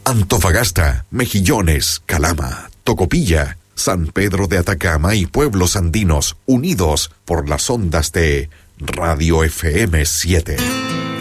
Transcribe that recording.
Antofagasta, Mejillones, Calama, Tocopilla, San Pedro de Atacama y pueblos andinos unidos por las ondas de Radio FM 7.